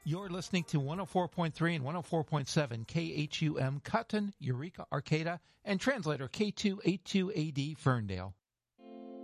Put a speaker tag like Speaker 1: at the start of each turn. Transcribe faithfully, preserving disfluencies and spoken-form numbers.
Speaker 1: You're listening to one oh four point three and one oh four point seven K H U M Cotton, Eureka, Arcata, and translator K two eighty-two A D Ferndale.